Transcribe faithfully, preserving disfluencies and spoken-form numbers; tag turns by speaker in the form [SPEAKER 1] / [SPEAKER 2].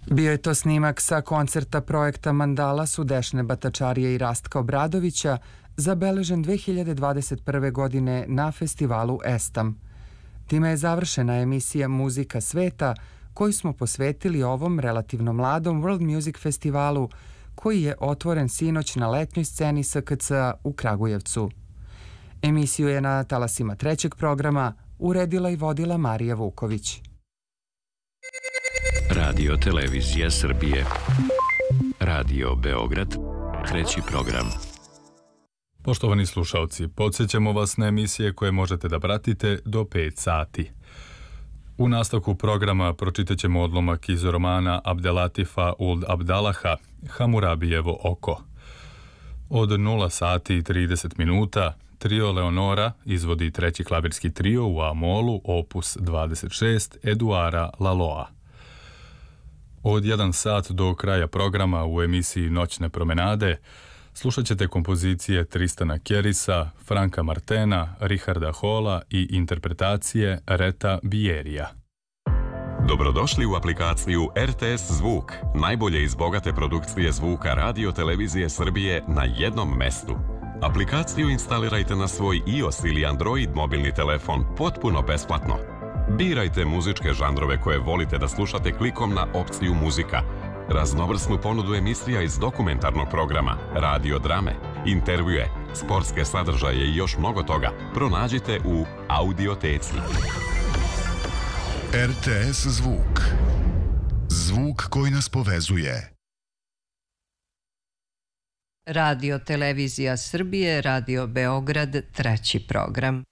[SPEAKER 1] Bio je to snimak sa koncerta projekta Mandala su Dešne Batačarije i Rastka Obradovića, zabeležen dve hiljade dvadeset prve. godine na festivalu Estam. Time je završena emisija Muzika sveta, koju smo posvetili ovom relativno mladom World Music festivalu, koji je otvoren sinoć na letnjoj sceni S K C-a u Kragujevcu. Emisiju je na talasima trećeg programa uredila i vodila Marija Vuković.
[SPEAKER 2] Radio Televizija Srbije. Radio Beograd, treći program.
[SPEAKER 3] Poštovani slušalci, podsjećamo vas na emisije koje možete da pratite do pet sati. U nastavku programa pročitat ćemo odlomak iz romana Abdelatifa Uld Abdalaha, Hamurabijevo oko. Od nula sati i trideset minuta trio Leonora izvodi treći klavirski trio u A-molu, opus dvadeset šest, Eduara Laloa. Od jedan sat do kraja programa u emisiji Noćne promenade slušat ćete kompozicije Tristana Kerisa, Franka Martena, Richarda Hola i interpretacije Reta Bierija.
[SPEAKER 4] Dobrodošli u aplikaciju R T S Zvuk, najbolje iz bogate produkcije zvuka Radio Televizije Srbije na jednom mestu. Aplikaciju instalirajte na svoj iOS ili Android mobilni telefon potpuno besplatno. Birajte muzičke žanrove koje volite da slušate klikom na opciju muzika. Raznovrsnu ponudu emisija iz dokumentarnog programa, radio drame, intervjue, sportske sadržaje i još mnogo toga pronađite u Audioteci.
[SPEAKER 5] R T S Zvuk. Zvuk koji nas povezuje.
[SPEAKER 6] Radio Televizija Srbije, Radio Beograd, treći program.